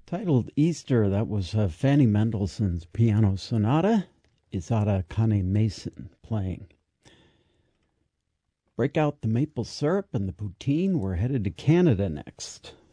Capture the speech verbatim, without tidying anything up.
Titled Easter, that was uh, Fanny Mendelssohn's Piano Sonata. Izada Kane Mason playing. Break out the maple syrup and the poutine. We're headed to Canada next.